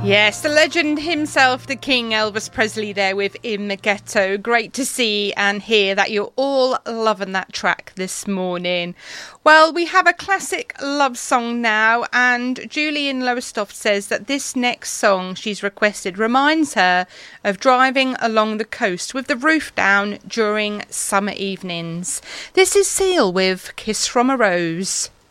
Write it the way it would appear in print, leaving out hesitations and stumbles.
Yes, the legend himself, the King Elvis Presley there with In the Ghetto. Great to see and hear that you're all loving that track this morning. Well, we have a classic love song now, and Julian Lowestoft says that this next song she's requested reminds her of driving along the coast with the roof down during summer evenings. This is Seal with Kiss from a Rose.